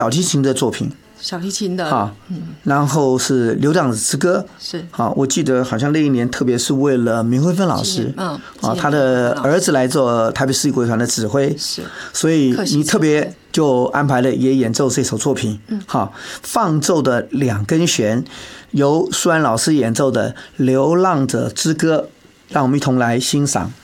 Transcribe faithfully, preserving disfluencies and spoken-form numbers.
小提琴的作品。 小提琴的， 好，然后是《流浪者之歌》， 是好，我记得好像那一年，特别是为了明慧芬老师， 嗯， 啊，他的儿子来做台北市立国乐团的指挥， 是， 所以你特别就安排了也演奏这首作品，嗯，好，放奏的两根弦，由苏安老师演奏的《流浪者之歌》，让我们一同来欣赏。